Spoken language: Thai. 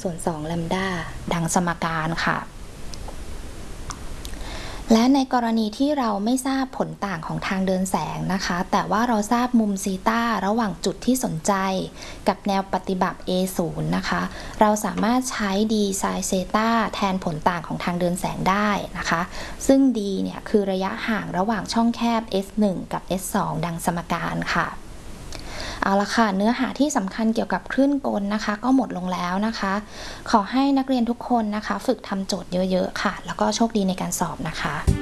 ส่วน2แลมดาดังสมการค่ะและในกรณีที่เราไม่ทราบผลต่างของทางเดินแสงนะคะแต่ว่าเราทราบมุมซีตาระหว่างจุดที่สนใจกับแนวปฏิบัติ A0 นะคะเราสามารถใช้ d sin เซตาแทนผลต่างของทางเดินแสงได้นะคะซึ่ง d เนี่ยคือระยะห่างระหว่างช่องแคบ S1 กับ S2 ดังสมการค่ะเอาละค่ะเนื้อหาที่สำคัญเกี่ยวกับคลื่นกลนะคะก็หมดลงแล้วนะคะขอให้นักเรียนทุกคนนะคะฝึกทำโจทย์เยอะๆค่ะแล้วก็โชคดีในการสอบนะคะ